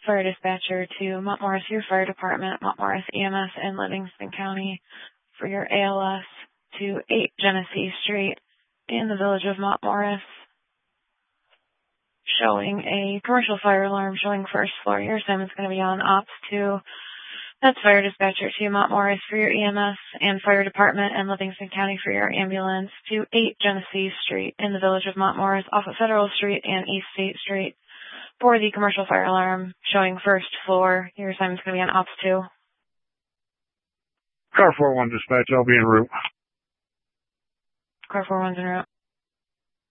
Fire dispatcher to Mount Morris, your fire department, Mount Morris EMS in Livingston County for your ALS to 8 Genesee Street in the village of Mount Morris, showing a commercial fire alarm showing first floor. Your assignment's going to be on Ops 2. That's fire dispatcher to Mount Morris for your EMS and fire department and Livingston County for your ambulance to 8 Genesee Street in the village of Mount Morris off of Federal Street and East State Street for the commercial fire alarm showing first floor. Your assignment's going to be on Ops 2. Car 41 dispatch, I'll be en route. Car 41's en route.